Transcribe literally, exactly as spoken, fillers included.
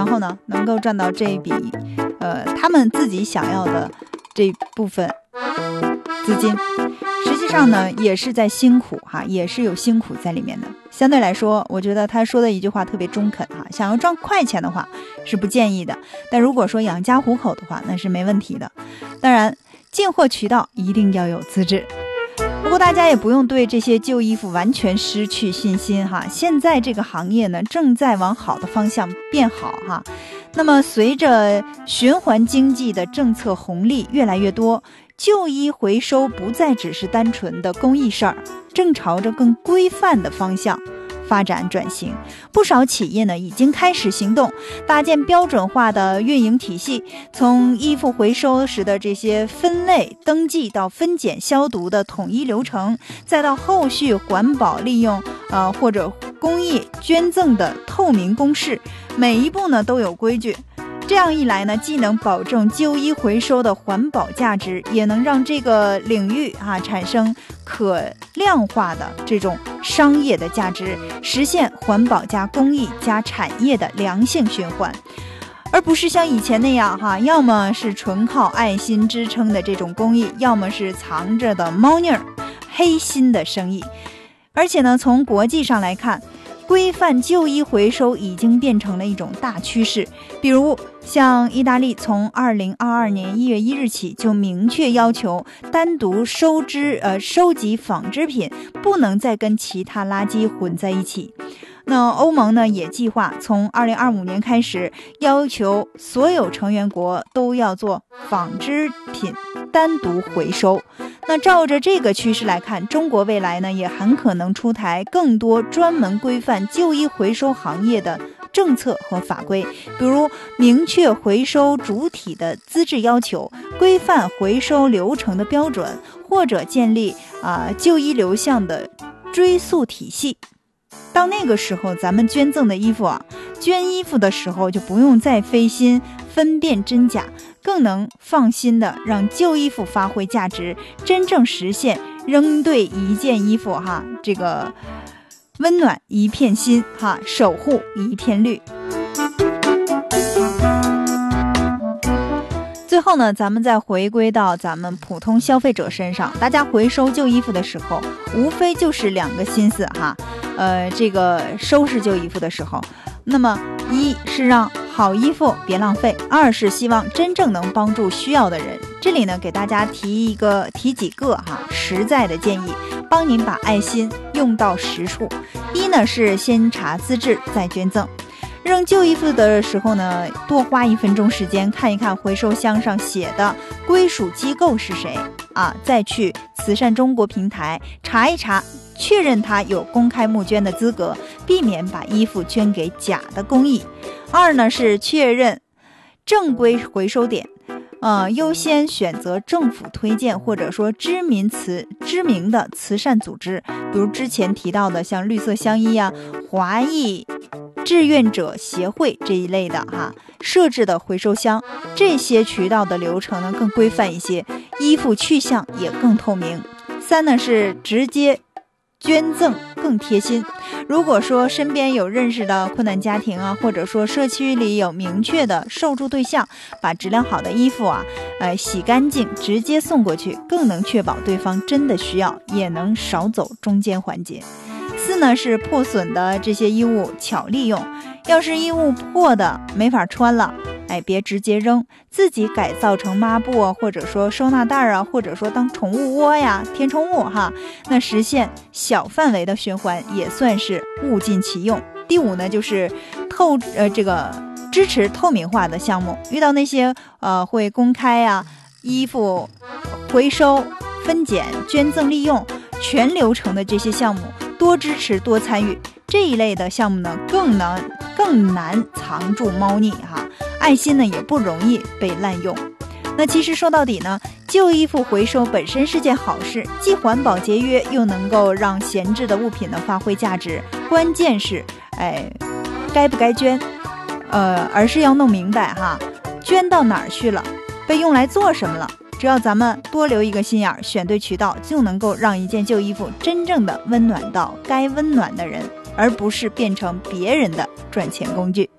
然后呢能够赚到这一笔呃他们自己想要的这部分资金。实际上呢也是在辛苦哈，也是有辛苦在里面的。相对来说我觉得他说的一句话特别中肯哈，想要赚快钱的话是不建议的，但如果说养家糊口的话那是没问题的。当然进货渠道一定要有资质，不过大家也不用对这些旧衣服完全失去信心哈。现在这个行业呢正在往好的方向变好哈。那么随着循环经济的政策红利越来越多，旧衣回收不再只是单纯的公益事儿，正朝着更规范的方向发展转型。不少企业呢已经开始行动，搭建标准化的运营体系，从衣服回收时的这些分类登记到分拣消毒的统一流程，再到后续环保利用呃或者公益捐赠的透明公示，每一步呢都有规矩。这样一来呢，既能保证旧衣回收的环保价值，也能让这个领域啊产生可量化的这种商业的价值，实现环保加公益加产业的良性循环，而不是像以前那样哈，要么是纯靠爱心支撑的这种公益，要么是藏着的猫腻儿黑心的生意。而且呢，从国际上来看，规范旧衣回收已经变成了一种大趋势。比如像意大利从二零二二年一月一日起就明确要求单独收支呃收集纺织品不能再跟其他垃圾混在一起。那欧盟呢也计划从二零二五年开始要求所有成员国都要做纺织品单独回收。那照着这个趋势来看，中国未来呢也很可能出台更多专门规范旧衣回收行业的政策和法规，比如明确回收主体的资质要求，规范回收流程的标准，或者建立啊、呃、旧衣流向的追溯体系。到那个时候，咱们捐赠的衣服啊，捐衣服的时候就不用再费心分辨真假，更能放心的让旧衣服发挥价值，真正实现扔对一件衣服哈，这个温暖一片心哈，守护一片绿。最后呢，咱们再回归到咱们普通消费者身上，大家回收旧衣服的时候，无非就是两个心思哈，呃，这个收拾旧衣服的时候，那么一是让好衣服别浪费，二是希望真正能帮助需要的人。这里呢，给大家提一个提几个哈实在的建议，帮您把爱心用到实处。一呢是先查资质再捐赠。扔旧衣服的时候呢，多花一分钟时间看一看回收箱上写的归属机构是谁啊，再去慈善中国平台查一查，确认他有公开募捐的资格，避免把衣服捐给假的公益。二呢是确认正规回收点，呃，优先选择政府推荐或者说知名慈知名的慈善组织，比如之前提到的像绿色相依啊、华裔志愿者协会这一类的哈设置的回收箱，这些渠道的流程呢更规范一些，衣服去向也更透明。三呢是直接捐赠更贴心，如果说身边有认识的困难家庭啊，或者说社区里有明确的受助对象，把质量好的衣服啊，呃，洗干净直接送过去，更能确保对方真的需要，也能少走中间环节。四呢是破损的这些衣物巧利用，要是衣物破的没法穿了，哎，别直接扔，自己改造成抹布啊，或者说收纳袋啊，或者说当宠物窝呀、填充物哈，那实现小范围的循环也算是物尽其用。第五呢就是透呃这个支持透明化的项目，遇到那些呃会公开啊衣服回收、分拣、捐赠、利用全流程的这些项目，多支持多参与，这一类的项目呢更难更难藏住猫腻哈，爱心呢也不容易被滥用。那其实说到底呢，旧衣服回收本身是件好事，既环保节约，又能够让闲置的物品呢发挥价值。关键是，哎，该不该捐，呃，而是要弄明白哈，捐到哪儿去了，被用来做什么了。只要咱们多留一个心眼，选对渠道，就能够让一件旧衣服真正的温暖到该温暖的人，而不是变成别人的赚钱工具。